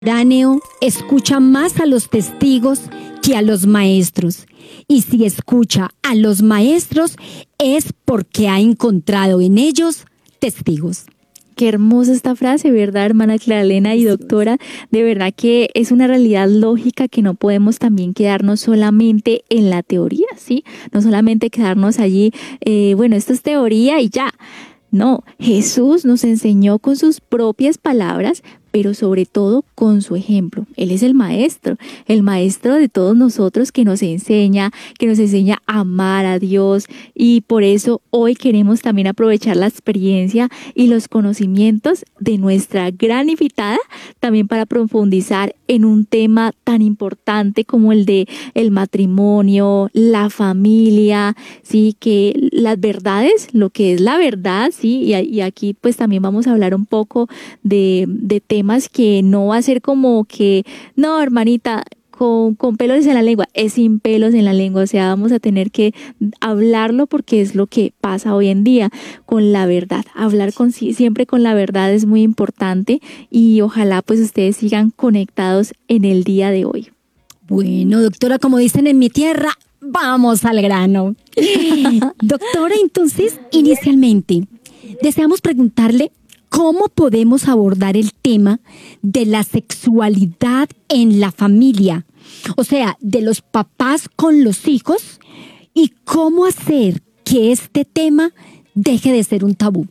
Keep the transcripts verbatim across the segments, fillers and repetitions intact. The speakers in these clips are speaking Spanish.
Foráneo escucha más a los testigos que a los maestros. Y si escucha a los maestros es porque ha encontrado en ellos testigos. Qué hermosa esta frase, ¿verdad, hermana Clara Elena y doctora? De verdad que es una realidad lógica que no podemos también quedarnos solamente en la teoría, ¿sí? No solamente quedarnos allí, eh, bueno, esto es teoría y ya. No, Jesús nos enseñó con sus propias palabras, pero sobre todo con su ejemplo. Él es el maestro, el maestro de todos nosotros que nos enseña, que nos enseña a amar a Dios, y por eso hoy queremos también aprovechar la experiencia y los conocimientos de nuestra gran invitada también para profundizar en un tema tan importante como el de el matrimonio, la familia, sí, que las verdades, lo que es la verdad, sí, y, y aquí pues también vamos a hablar un poco de, de temas que no va a ser como que, no, hermanita, con, con pelos en la lengua, es sin pelos en la lengua, o sea, vamos a tener que hablarlo porque es lo que pasa hoy en día con la verdad. Hablar con siempre con la verdad es muy importante y ojalá pues ustedes sigan conectados en el día de hoy. Bueno, doctora, como dicen en mi tierra, vamos al grano. Doctora, entonces, inicialmente, deseamos preguntarle ¿cómo podemos abordar el tema de la sexualidad en la familia? O sea, de los papás con los hijos, y cómo hacer que este tema deje de ser un tabú.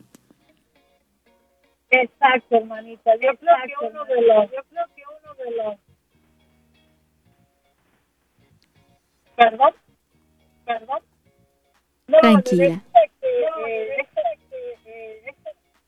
Exacto, hermanita. Yo creo que uno de los, yo creo que uno de los, perdón, perdón. No, Tranquila. este, eh, este, eh, este,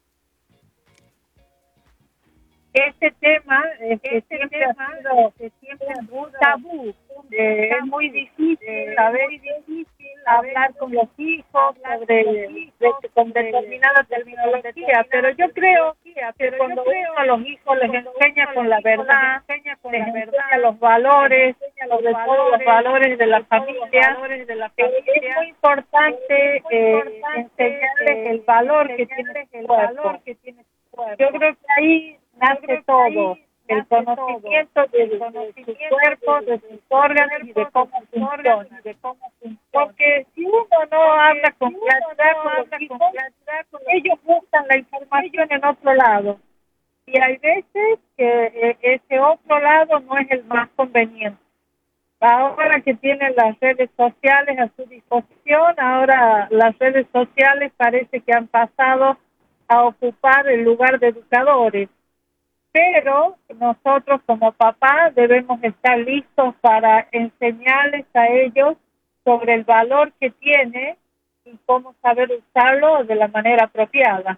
Este tema, este, este siempre tema, ha sido, que siempre ha sido un tabú. Eh, es muy difícil saber y difícil hablar con los hijos sobre de, con determinada terminología, pero yo creo que cuando uno a los hijos les enseña con la verdad, les enseña los valores, sobre todo los valores de la familia, es muy importante eh, enseñarles el valor que tiene el cuerpo. Yo creo que ahí nace todo, el conocimiento de, de, de su cuerpo, de sus órganos y de cómo funciona. Porque si uno no habla con claridad con los hijos, ellos buscan la información en otro lado. Y hay veces que eh, ese otro lado no es el más conveniente. Ahora que tienen las redes sociales a su disposición, ahora las redes sociales parece que han pasado a ocupar el lugar de educadores. Pero nosotros como papás debemos estar listos para enseñarles a ellos sobre el valor que tiene y cómo saber usarlo de la manera apropiada.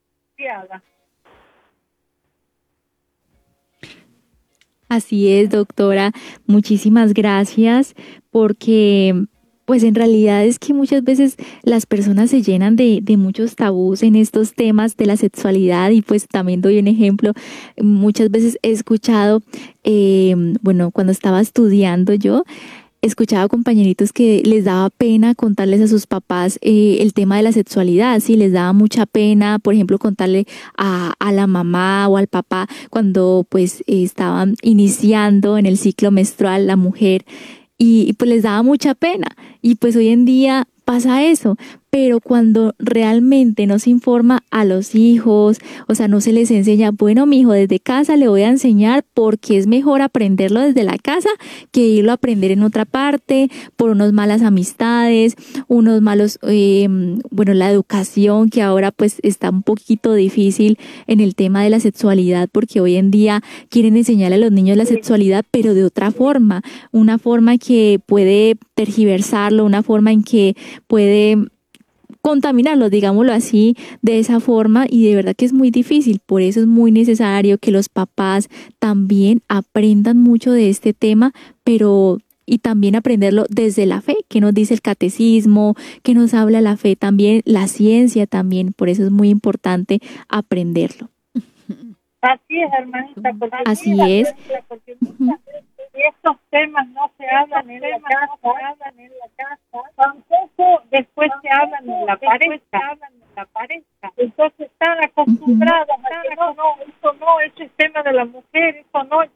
Así es, doctora. Muchísimas gracias porque pues en realidad es que muchas veces las personas se llenan de, de muchos tabús en estos temas de la sexualidad, y pues también doy un ejemplo. Muchas veces he escuchado, eh, bueno, cuando estaba estudiando yo, escuchaba compañeritos que les daba pena contarles a sus papás eh, el tema de la sexualidad, sí, les daba mucha pena, por ejemplo, contarle a, a la mamá o al papá cuando pues eh, estaban iniciando en el ciclo menstrual la mujer, y, y pues les daba mucha pena, y pues hoy en día pasa eso. Pero cuando realmente no se informa a los hijos, o sea, no se les enseña, bueno, mijo, desde casa le voy a enseñar porque es mejor aprenderlo desde la casa que irlo a aprender en otra parte, por unas malas amistades, unos malos, eh, bueno, la educación que ahora pues está un poquito difícil en el tema de la sexualidad, porque hoy en día quieren enseñarle a los niños la sexualidad, pero de otra forma, una forma que puede tergiversarlo, una forma en que puede contaminarlos, digámoslo así, de esa forma, y de verdad que es muy difícil. Por eso es muy necesario que los papás también aprendan mucho de este tema, pero y también aprenderlo desde la fe, que nos dice el catecismo, que nos habla la fe también, la ciencia también. Por eso es muy importante aprenderlo. Así es, hermanita. Así es. Porque muchas veces estos temas no se hablan en la casa, no se hablan en la casa, tampoco después se hablan en la pareja. Entonces están acostumbrados a que no, no, esto no, ese es tema de la mujer, eso no,